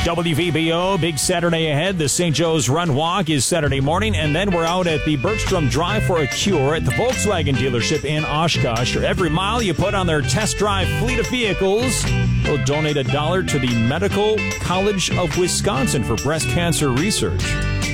WVBO, big Saturday ahead. The St. Joe's Run Walk is Saturday morning, and then we're out at the Bergstrom Drive for a Cure at the Volkswagen dealership in Oshkosh. Every mile you put on their test drive fleet of vehicles, they'll donate $1 to the Medical College of Wisconsin for breast cancer research.